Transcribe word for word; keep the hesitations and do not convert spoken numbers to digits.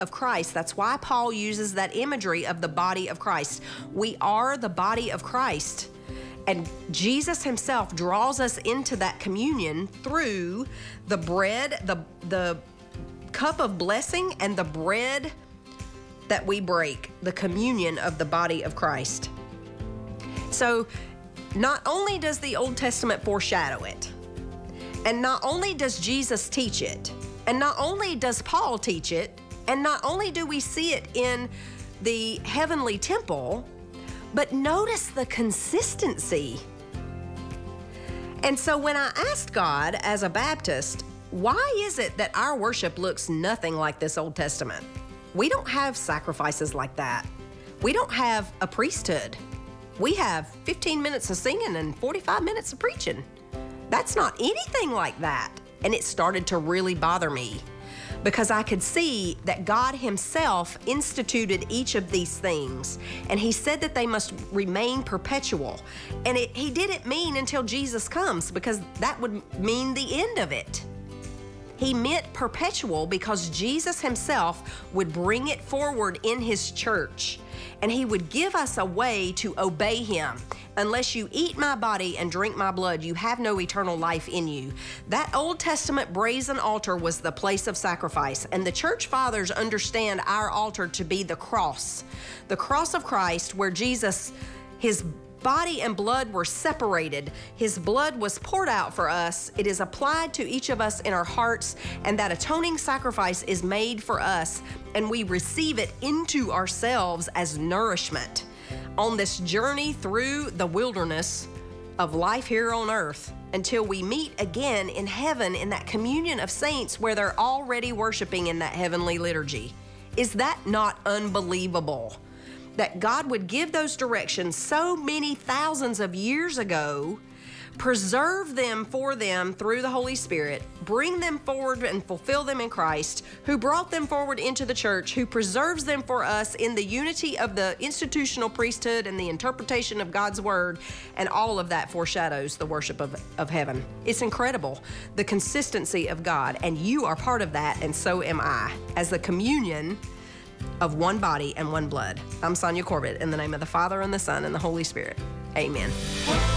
of Christ. That's why Paul uses that imagery of the body of Christ. We are the body of Christ. And Jesus himself draws us into that communion through the bread, the, the cup of blessing, and the bread that we break, the communion of the body of Christ. So not only does the Old Testament foreshadow it, and not only does Jesus teach it, and not only does Paul teach it, and not only do we see it in the heavenly temple, but notice the consistency. And so when I asked God as a Baptist, why is it that our worship looks nothing like this Old Testament? We don't have sacrifices like that. We don't have a priesthood. We have fifteen minutes of singing and forty-five minutes of preaching. That's not anything like that. And it started to really bother me because I could see that God himself instituted each of these things. And he said that they must remain perpetual. And it, he didn't mean until Jesus comes, because that would mean the end of it. He meant perpetual because Jesus himself would bring it forward in his church, and he would give us a way to obey him. Unless you eat my body and drink my blood, you have no eternal life in you. That Old Testament brazen altar was the place of sacrifice, and the church fathers understand our altar to be the cross, the cross of Christ, where Jesus, his body and blood were separated. His blood was poured out for us. It is applied to each of us in our hearts, and that atoning sacrifice is made for us, and we receive it into ourselves as nourishment on this journey through the wilderness of life here on earth until we meet again in heaven in that communion of saints where they're already worshiping in that heavenly liturgy. Is that not unbelievable? That God would give those directions so many thousands of years ago, preserve them for them through the Holy Spirit, bring them forward and fulfill them in Christ, who brought them forward into the church, who preserves them for us in the unity of the institutional priesthood and the interpretation of God's word, and all of that foreshadows the worship of, of heaven. It's incredible, the consistency of God, and you are part of that, and so am I, as the communion of one body and one blood. I'm Sonia Corbett, in the name of the Father, and the Son, and the Holy Spirit. Amen.